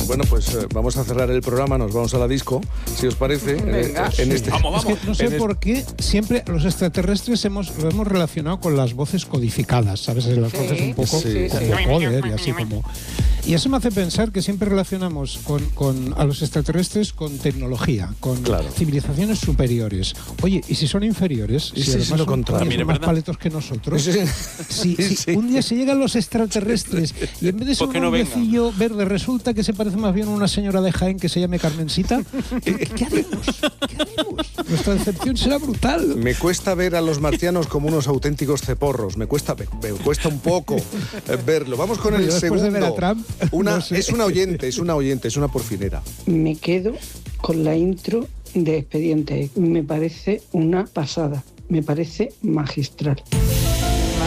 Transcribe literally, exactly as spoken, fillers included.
Bueno, pues eh, vamos a cerrar el programa, nos vamos a la disco, si os parece. Venga. En, en este, Vamos, vamos. Es que no sé En por qué siempre los extraterrestres hemos, lo hemos relacionado con las voces codificadas, ¿sabes? Las Sí, voces un poco sí, como sí. joder y así como... Y eso me hace pensar que siempre relacionamos con, con a los extraterrestres con tecnología, con Claro. civilizaciones superiores. Oye, ¿y si son inferiores? ¿Y Si si es además lo son, contrario? también son Mire, más ¿verdad? paletos que nosotros. Sí. Si, si Sí. un día se llegan los extraterrestres y en vez de ser Pues que un no vengan. hombrecillo verde resulta que se parece más bien a una señora de Jaén que se llame Carmencita, ¿qué, qué haremos? ¿Qué haremos? Nuestra decepción será brutal. Me cuesta ver a los marcianos como unos auténticos ceporros. Me cuesta, me, me cuesta un poco eh, verlo. Vamos con Bueno, el yo después segundo. de ver a Trump, Una, no sé. Es una oyente, es una oyente, es una porfinera. Me quedo con la intro de Expediente X. Me parece una pasada, me parece magistral.